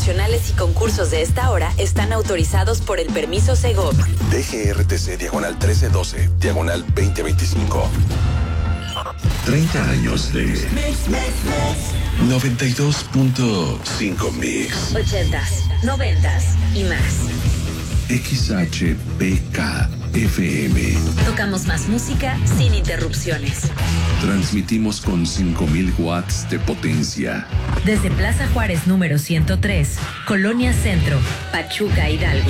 promocionales y concursos de esta hora están autorizados por el permiso Segov. DGRTC diagonal 1312, diagonal 2025. 30 años de 92.5 Mix. 80s, 90s y más. XHPK FM. Tocamos más música sin interrupciones. Transmitimos con 5,000 watts de potencia. Desde Plaza Juárez número 103, Colonia Centro, Pachuca, Hidalgo.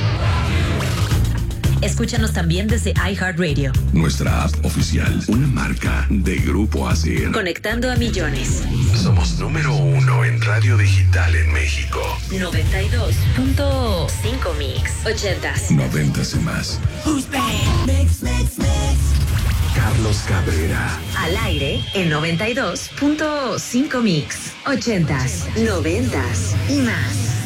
Escúchanos también desde iHeartRadio. Nuestra app oficial, una marca de Grupo ASIR. Conectando a millones. Somos número 1 en radio digital en México. 92.5 Mix. 80s. 90s y más. Carlos Cabrera. Al aire en 92.5 Mix. 80s, 90s y más.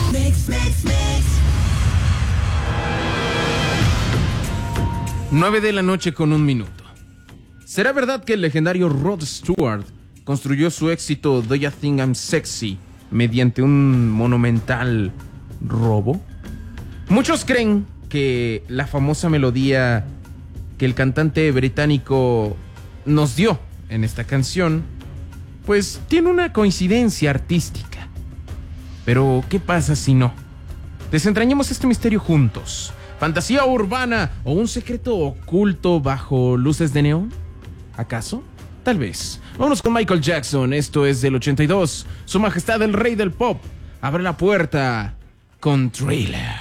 9 de la noche con 1 minuto. ¿Será verdad que el legendario Rod Stewart construyó su éxito Do You Think I'm Sexy mediante un monumental robo? Muchos creen que la famosa melodía que el cantante británico nos dio en esta canción, pues tiene una coincidencia artística. Pero, ¿qué pasa si no? Desentrañemos este misterio juntos. ¿Fantasía urbana o un secreto oculto bajo luces de neón? ¿Acaso? Tal vez. Vámonos con Michael Jackson. Esto es del 82. Su Majestad el Rey del Pop abre la puerta con Thriller.